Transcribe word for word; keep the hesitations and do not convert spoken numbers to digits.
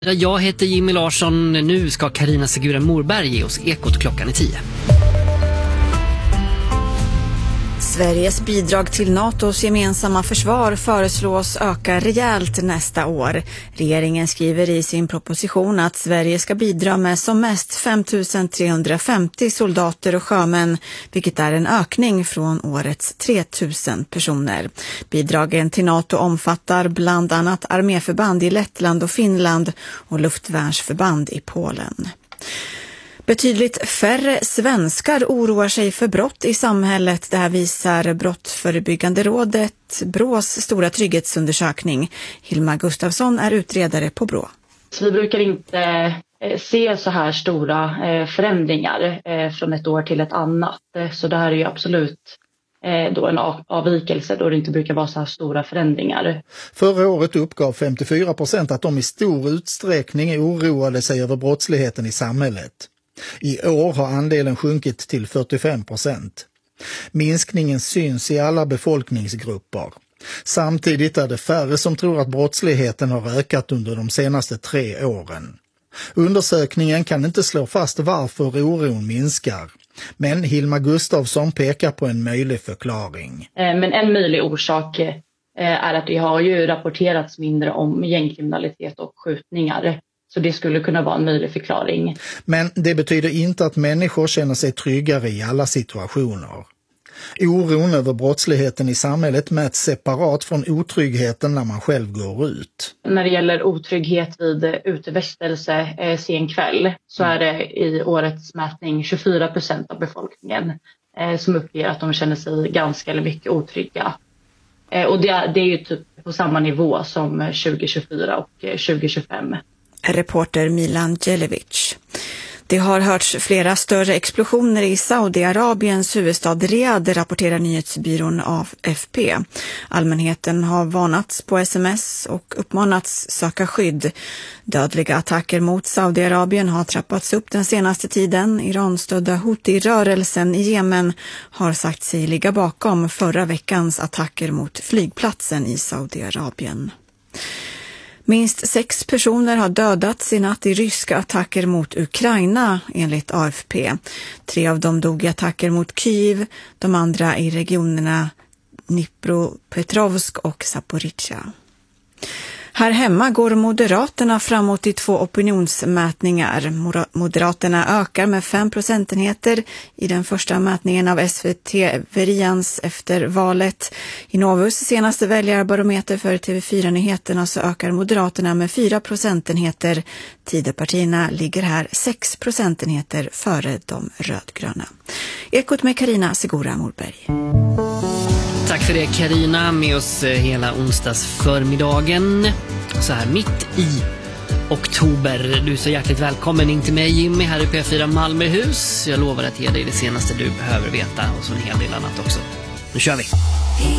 Jag heter Jimmy Larsson. Nu ska Carina Segura Morberg ge oss Ekot klockan i tio. Sveriges bidrag till NATOs gemensamma försvar föreslås öka rejält nästa år. Regeringen skriver i sin proposition att Sverige ska bidra med som mest fem tusen trehundrafemtio soldater och sjömän, vilket är en ökning från årets tre tusen personer. Bidragen till NATO omfattar bland annat arméförband i Lettland och Finland och luftvärnsförband i Polen. Betydligt färre svenskar oroar sig för brott i samhället. Det här visar Brottsförebyggande rådet, Brås stora trygghetsundersökning. Hilma Gustafsson är utredare på Brå. Vi brukar inte se så här stora förändringar från ett år till ett annat. Så det här är ju absolut då en avvikelse då det inte brukar vara så här stora förändringar. Förra året uppgav femtiofyra procent att de i stor utsträckning oroade sig över brottsligheten i samhället. I år har andelen sjunkit till fyrtiofem procent. Minskningen syns i alla befolkningsgrupper. Samtidigt är det färre som tror att brottsligheten har ökat under de senaste tre åren. Undersökningen kan inte slå fast varför oron minskar. Men Hilma Gustafsson pekar på en möjlig förklaring. Men en möjlig orsak är att det har ju rapporterats mindre om gängkriminalitet och skjutningar. Så det skulle kunna vara en möjlig förklaring. Men det betyder inte att människor känner sig tryggare i alla situationer. Oron över brottsligheten i samhället mäts separat från otryggheten när man själv går ut. När det gäller otrygghet vid utevistelse eh, sen kväll så är det i årets mätning tjugofyra procent av befolkningen eh, som uppger att de känner sig ganska eller mycket otrygga. Eh, och det är, det är ju typ på samma nivå som tjugo tjugofyra och eh, tjugo tjugofem. Reporter Milan Djelevic. Det har hörts flera större explosioner i Saudiarabiens huvudstad Riyadh, rapporterar nyhetsbyrån A F P. Allmänheten har varnats på sms och uppmanats söka skydd. Dödliga attacker mot Saudiarabien har trappats upp den senaste tiden. Iranstödda Houthi-rörelsen i Jemen har sagt sig ligga bakom förra veckans attacker mot flygplatsen i Saudiarabien. Minst sex personer har dödats i natt i ryska attacker mot Ukraina, enligt A F P. Tre av dem dog i attacker mot Kyiv, de andra i regionerna Dnipropetrovsk och Zaporizjzja. Här hemma går Moderaterna framåt i två opinionsmätningar. Moderaterna ökar med fem procentenheter i den första mätningen av S V T-Verians efter valet. I Novus senaste väljarbarometer för T V fyra-nyheterna så ökar Moderaterna med fyra procentenheter. Tidöpartierna ligger här sex procentenheter före de rödgröna. Ekot med Carina Segura Morberg. Tack för det Carina, med oss hela onsdags förmiddagen. Så här mitt i oktober. Du är så hjärtligt välkommen in till mig Jimmy här i P fyra Malmöhus. Jag lovar att ge dig det senaste du behöver veta och så en hel del annat också. Nu kör vi!